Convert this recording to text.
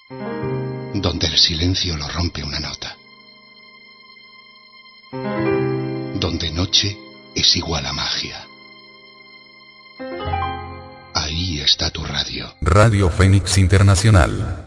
donde el silencio lo rompe una nota, donde noche es igual a magia. Ahí está tu radio. Radio Fénix Internacional.